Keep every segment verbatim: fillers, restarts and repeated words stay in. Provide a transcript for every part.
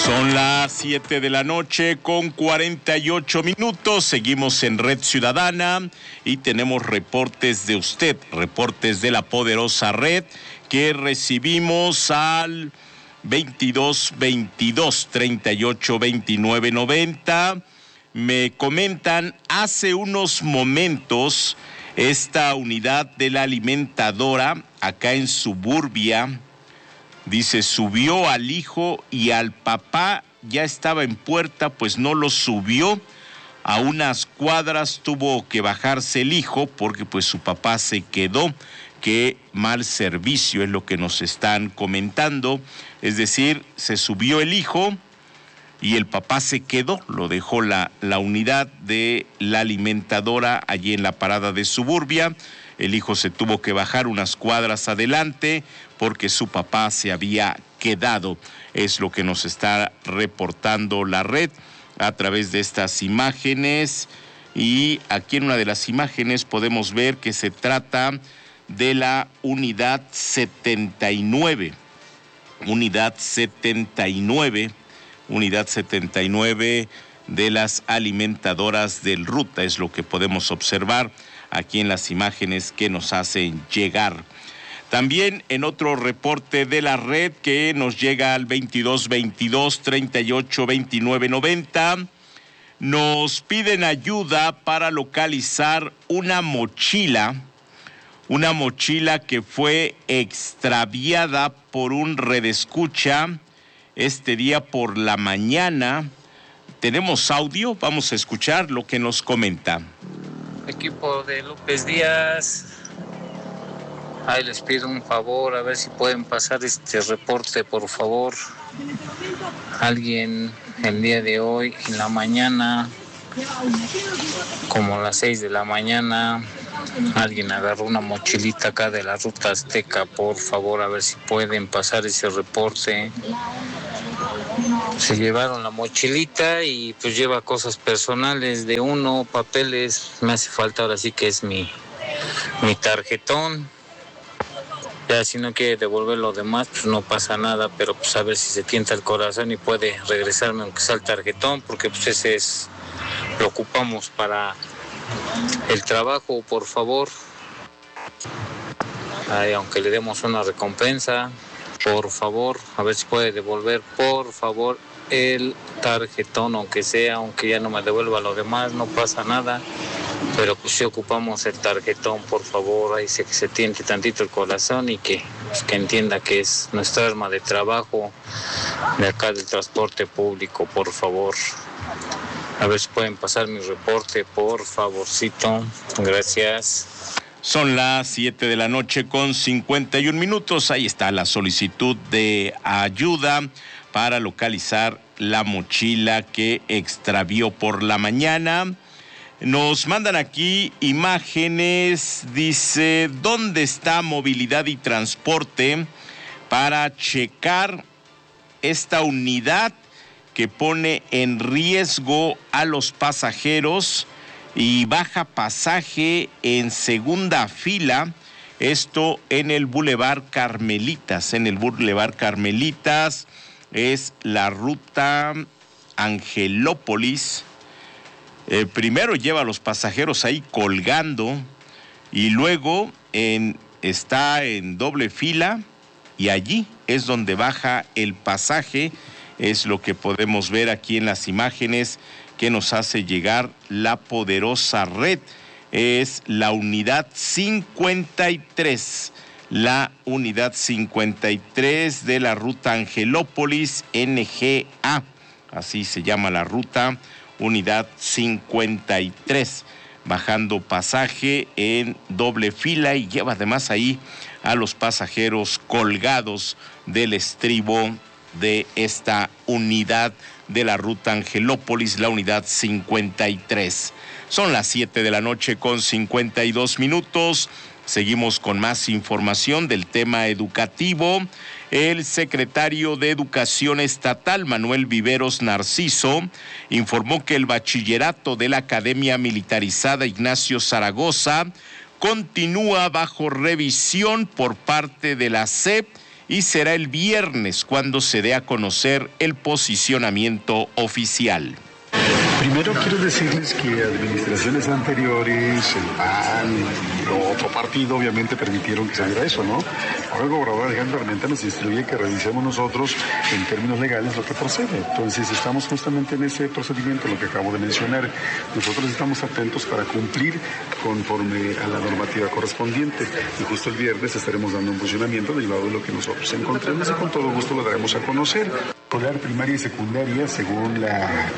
Son las siete de la noche con cuarenta y ocho minutos. Seguimos en Red Ciudadana y tenemos reportes de usted, reportes de la poderosa red que recibimos al veintidós veintidós treinta y ocho veintinueve noventa. Me comentan, hace unos momentos esta unidad de la alimentadora acá en Suburbia, dice, subió al hijo y al papá, ya estaba en puerta, pues no lo subió. A unas cuadras tuvo que bajarse el hijo porque pues su papá se quedó. Qué mal servicio es lo que nos están comentando. Es decir, se subió el hijo y el papá se quedó, lo dejó la, la unidad de la alimentadora allí en la parada de Suburbia. El hijo se tuvo que bajar unas cuadras adelante porque su papá se había quedado. Es lo que nos está reportando la red a través de estas imágenes. Y aquí en una de las imágenes podemos ver que se trata de la unidad setenta y nueve. Unidad setenta y nueve. Unidad setenta y nueve de las alimentadoras del Ruta. Es lo que podemos observar aquí en las imágenes que nos hacen llegar. También en otro reporte de la red que nos llega al veintidós veintidós treinta y ocho veintinueve noventa, nos piden ayuda para localizar una mochila, una mochila que fue extraviada por un redescucha este día por la mañana. Tenemos audio, vamos a escuchar lo que nos comenta. Equipo de López Díaz, ahí les pido un favor, a ver si pueden pasar este reporte, por favor. Alguien el día de hoy, en la mañana, como a las seis de la mañana, alguien agarró una mochilita acá de la Ruta Azteca, por favor, a ver si pueden pasar ese reporte. Se llevaron la mochilita y pues lleva cosas personales de uno, papeles, me hace falta ahora sí que es mi, mi tarjetón. Ya si no quiere devolver lo demás, pues no pasa nada, pero pues a ver si se tienta el corazón y puede regresarme aunque sea el tarjetón, porque pues ese es, lo ocupamos para el trabajo, por favor. Ay, aunque le demos una recompensa, por favor, a ver si puede devolver, por favor, el tarjetón, aunque sea, aunque ya no me devuelva lo demás, no pasa nada, pero pues si ocupamos el tarjetón, por favor, ahí sé que se tiente tantito el corazón y que, pues, que entienda que es nuestra arma de trabajo de acá del transporte público, por favor. A ver si pueden pasar mi reporte, por favorcito, gracias. Son las siete de la noche con cincuenta y un minutos. Ahí está la solicitud de ayuda para localizar la mochila que extravió por la mañana. Nos mandan aquí imágenes, dice, ¿dónde está movilidad y transporte para checar esta unidad que pone en riesgo a los pasajeros y baja pasaje en segunda fila? Esto en el Boulevard Carmelitas. En el Boulevard Carmelitas es la ruta Angelópolis. Eh, primero lleva a los pasajeros ahí colgando y luego en, está en doble fila y allí es donde baja el pasaje. Es lo que podemos ver aquí en las imágenes que nos hace llegar la poderosa red. Es la unidad cincuenta y tres, la unidad cincuenta y tres de la ruta Angelópolis N G A, así se llama la ruta, unidad cincuenta y tres, bajando pasaje en doble fila y lleva además ahí a los pasajeros colgados del estribo de esta unidad de la ruta Angelópolis, la unidad cincuenta y tres. Son las siete de la noche con cincuenta y dos minutos. Seguimos con más información del tema educativo. El secretario de Educación Estatal, Manuel Viveros Narciso, informó que el bachillerato de la Academia Militarizada Ignacio Zaragoza continúa bajo revisión por parte de la S E P y será el viernes cuando se dé a conocer el posicionamiento oficial. Primero quiero decirles que administraciones anteriores, el P A N y otro partido obviamente permitieron que se haga eso, ¿no? Ahora el gobernador Alejandro Armenta nos instruye que revisemos nosotros en términos legales lo que procede. Entonces estamos justamente en ese procedimiento, lo que acabo de mencionar. Nosotros estamos atentos para cumplir conforme a la normativa correspondiente. Y justo el viernes estaremos dando un funcionamiento derivado de lo que nosotros encontremos y con todo gusto lo daremos a conocer. Escolar, primaria y secundaria, según la,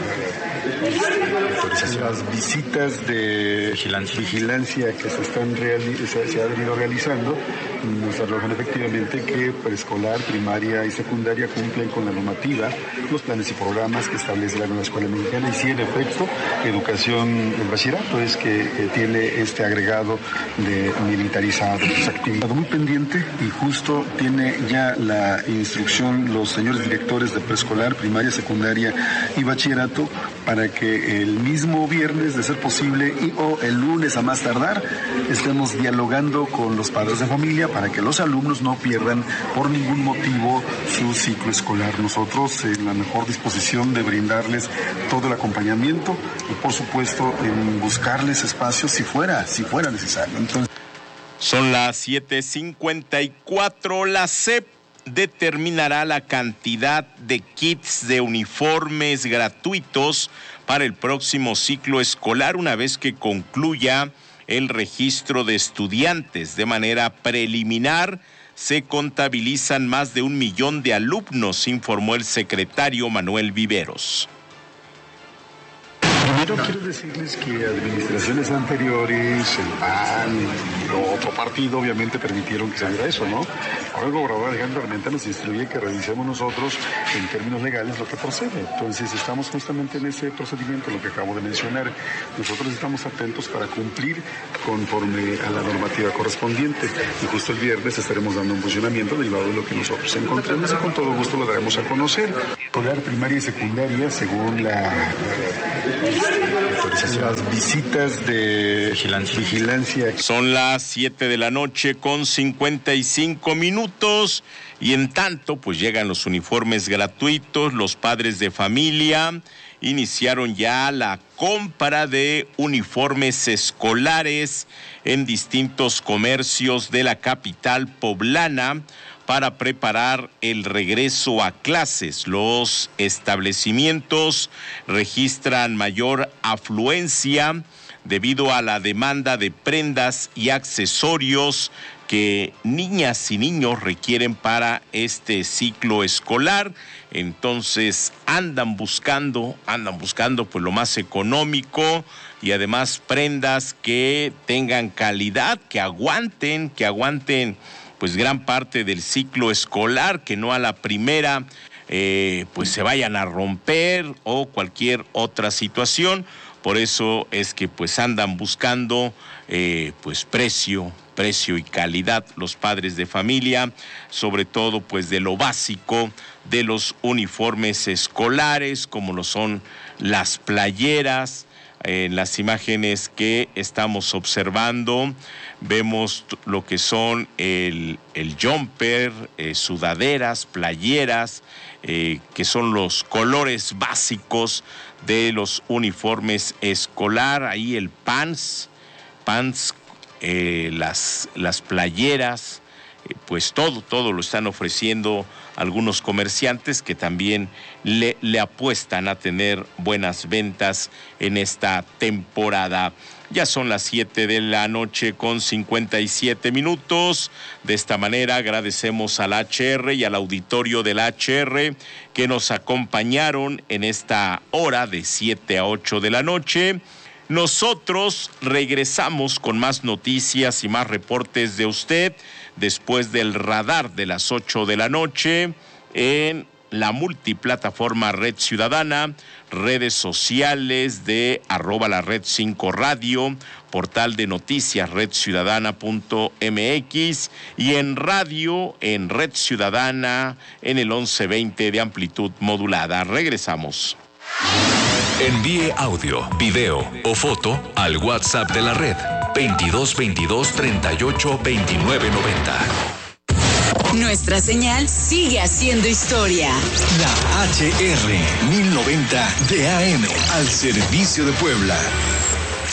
las visitas de vigilancia, vigilancia que se están reali- se, se ha venido realizando, nos arrojan efectivamente que preescolar, primaria y secundaria cumplen con la normativa, los planes y programas que establece la nueva escuela mexicana, y sí, en efecto, educación en bachillerato es que, que tiene este agregado de militarizado, pues, actividad muy pendiente, y justo tiene ya la instrucción los señores directores de preescolar, primaria, secundaria y bachillerato para que el mismo viernes, de ser posible, y o el lunes a más tardar, estemos dialogando con los padres de familia para que los alumnos no pierdan por ningún motivo su ciclo escolar. Nosotros en la mejor disposición de brindarles todo el acompañamiento y por supuesto en buscarles espacios si fuera, si fuera necesario. Entonces... Son las siete cincuenta y cuatro, la S E P determinará la cantidad de kits de uniformes gratuitos para el próximo ciclo escolar una vez que concluya el registro de estudiantes. De manera preliminar, se contabilizan más de un millón de alumnos, informó el secretario Manuel Viveros. Primero quiero decirles que administraciones anteriores, el P A N y otro partido obviamente permitieron que se haga eso, ¿no? Ahora el gobernador Alejandro Armenta nos instruye que revisemos nosotros en términos legales lo que procede. Entonces estamos justamente en ese procedimiento, lo que acabo de mencionar. Nosotros estamos atentos para cumplir conforme a la normativa correspondiente. Y justo el viernes estaremos dando un funcionamiento derivado de lo que nosotros encontremos y con todo gusto lo daremos a conocer. Escolar, primaria y secundaria, según la... las visitas de vigilancia. vigilancia. Son las siete de la noche con cincuenta y cinco minutos y en tanto pues llegan los uniformes gratuitos. Los padres de familia iniciaron ya la compra de uniformes escolares en distintos comercios de la capital poblana para preparar el regreso a clases. Los establecimientos registran mayor afluencia debido a la demanda de prendas y accesorios que niñas y niños requieren para este ciclo escolar. Entonces andan buscando, andan buscando pues lo más económico y además prendas que tengan calidad, que aguanten, que aguanten pues gran parte del ciclo escolar, que no a la primera eh, pues se vayan a romper o cualquier otra situación. Por eso es que pues andan buscando eh, pues precio, precio y calidad los padres de familia, sobre todo pues de lo básico de los uniformes escolares, como lo son las playeras. En las imágenes que estamos observando vemos lo que son el, el jumper, eh, sudaderas, playeras, eh, que son los colores básicos de los uniformes escolar. Ahí el pants, pants, eh, las, las playeras, eh, pues todo, todo lo están ofreciendo algunos comerciantes que también le, le apuestan a tener buenas ventas en esta temporada. Ya son las siete de la noche con cincuenta y siete minutos. De esta manera agradecemos al H R y al auditorio del H R que nos acompañaron en esta hora de siete a ocho de la noche. Nosotros regresamos con más noticias y más reportes de usted después del radar de las ocho de la noche en la multiplataforma Red Ciudadana, redes sociales de arroba la red cinco radio, portal de noticias red ciudadana punto m x y en radio en Red Ciudadana en el once veinte de amplitud modulada. Regresamos. Envíe audio, video o foto al WhatsApp de la red veintidós veintidós treinta y ocho veintinueve noventa. Nuestra señal sigue haciendo historia. La H R mil noventa de A M al servicio de Puebla.